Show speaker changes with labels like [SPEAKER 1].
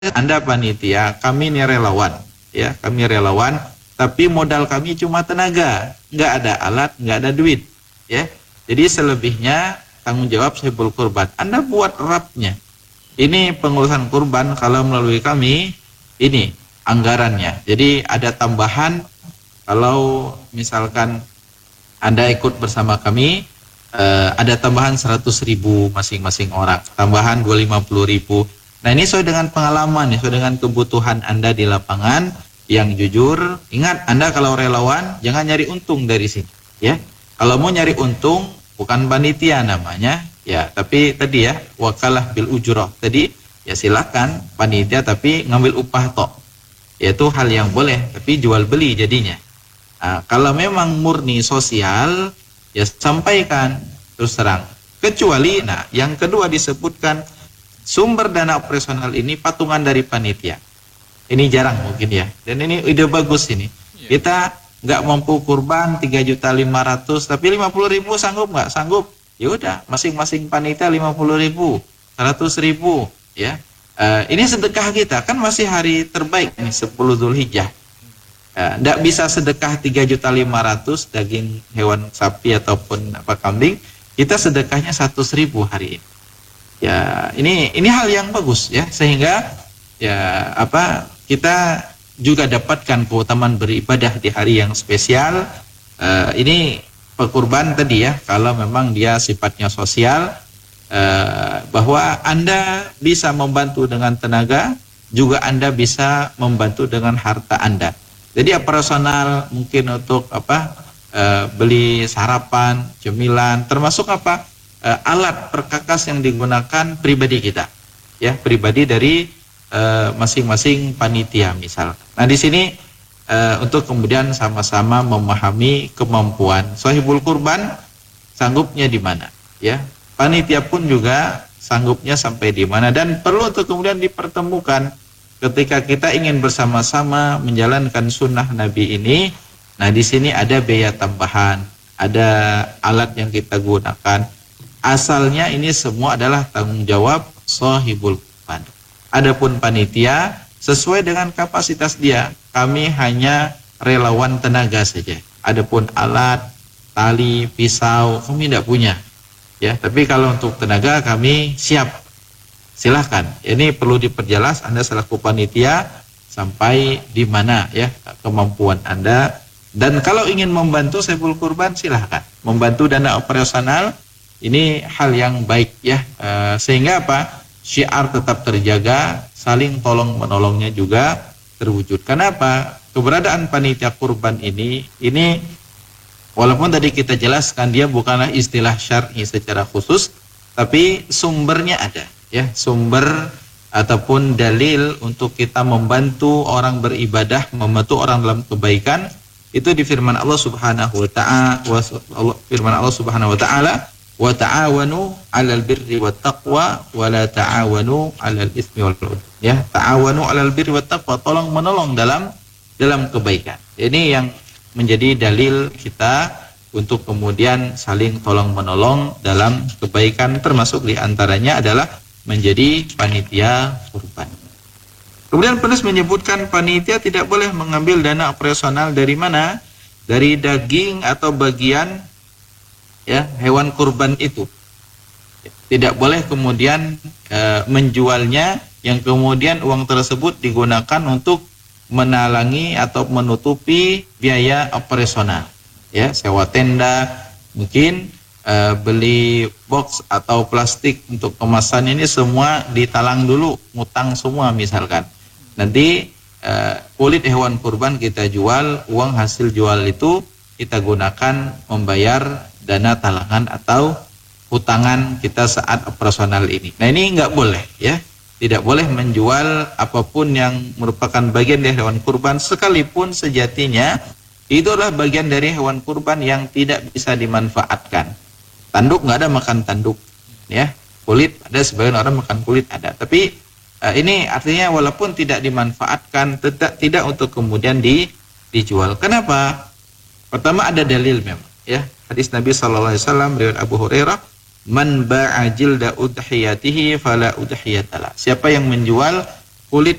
[SPEAKER 1] Anda panitia, kami ini relawan, ya, kami relawan, tapi modal kami cuma tenaga, nggak ada alat, nggak ada duit, ya. Jadi selebihnya tanggung jawab Sohibul Kurban. Anda buat rapnya. Ini pengurusan kurban kalau melalui kami, ini anggarannya. Jadi ada tambahan kalau misalkan Anda ikut bersama kami, ada tambahan 100.000 masing-masing orang, tambahan 250.000. Nah ini sesuai dengan pengalaman, sesuai dengan kebutuhan Anda di lapangan yang jujur. Ingat, Anda kalau relawan jangan nyari untung dari sini, ya. Kalau mau nyari untung bukan panitia namanya, ya. Tapi tadi ya wakalah bil ujroh tadi, ya silakan panitia tapi ngambil upah tok. Yaitu hal yang boleh, tapi jual beli jadinya. Nah, kalau memang murni sosial, ya sampaikan terus terang. Kecuali, nah yang kedua disebutkan sumber dana operasional ini patungan dari panitia. Ini jarang mungkin ya. Dan ini ide bagus ini. Kita nggak mampu kurban 3.500.000, tapi 50.000 sanggup nggak? Sanggup. Ya udah, masing-masing panitia 50.000, 100.000, ya. Ini sedekah kita, kan masih hari terbaik ini 10 Zulhijjah. Nggak bisa sedekah 3.500.000 daging hewan sapi ataupun apa kambing, kita sedekahnya 100.000 hari ini. Ya, ini hal yang bagus ya, sehingga ya kita juga dapatkan keutamaan beribadah di hari yang spesial. Ini pekurban tadi ya, kalau memang dia sifatnya sosial, bahwa Anda bisa membantu dengan tenaga, juga Anda bisa membantu dengan harta Anda. Jadi operasional mungkin untuk beli sarapan, cemilan, termasuk alat perkakas yang digunakan pribadi kita, ya, pribadi dari masing-masing panitia misal. Nah di sini untuk kemudian sama-sama memahami kemampuan Sohibul Kurban sanggupnya di mana, ya, panitia pun juga sanggupnya sampai di mana, dan perlu untuk kemudian dipertemukan ketika kita ingin bersama-sama menjalankan sunnah Nabi ini. Nah di sini ada biaya tambahan, ada alat yang kita gunakan. Asalnya ini semua adalah tanggung jawab Sohibul Kurban. Adapun panitia sesuai dengan kapasitas dia, kami hanya relawan tenaga saja. Adapun alat, tali, pisau kami tidak punya, ya. Tapi kalau untuk tenaga kami siap. Silahkan. Ini perlu diperjelas Anda selaku panitia sampai di mana ya kemampuan Anda. Dan kalau ingin membantu Sohibul Kurban silahkan membantu dana operasional. Ini hal yang baik ya, sehingga syiar tetap terjaga, saling tolong menolongnya juga terwujud. Kenapa? Keberadaan panitia kurban ini walaupun tadi kita jelaskan dia bukanlah istilah syar'i secara khusus, tapi sumbernya ada, ya, sumber ataupun dalil untuk kita membantu orang beribadah, membantu orang dalam kebaikan itu di firman Allah Subhanahu wa taala, wa ta'awanu 'alal birri wat taqwa wa la ta'awanu 'alal itsmi wal 'udwan. Ya, ta'awanu 'alal birri wat taqwa, tolong menolong dalam kebaikan. Ini yang menjadi dalil kita untuk kemudian saling tolong menolong dalam kebaikan, termasuk di antaranya adalah menjadi panitia kurban. Kemudian penulis menyebutkan panitia tidak boleh mengambil dana operasional dari mana? Dari daging atau bagian ya hewan kurban itu. Tidak boleh kemudian menjualnya yang kemudian uang tersebut digunakan untuk menalangi atau menutupi biaya operasional, ya, sewa tenda, mungkin beli box atau plastik untuk kemasan, ini semua ditalang dulu, ngutang semua misalkan. Nanti kulit hewan kurban kita jual, uang hasil jual itu kita gunakan membayar dana talangan atau hutangan kita saat operasional ini. Nah ini nggak boleh ya, tidak boleh menjual apapun yang merupakan bagian dari hewan kurban, sekalipun sejatinya itu adalah bagian dari hewan kurban yang tidak bisa dimanfaatkan. Tanduk nggak ada makan tanduk, ya, kulit ada, sebagian orang makan kulit ada, tapi ini artinya walaupun tidak dimanfaatkan, tidak untuk kemudian dijual. Kenapa? Pertama ada dalil memang, ya, hadis Nabi SAW riwayat Abu Hurairah, man ba'a jilda udhiyatihi fala udhiyatala. Siapa yang menjual kulit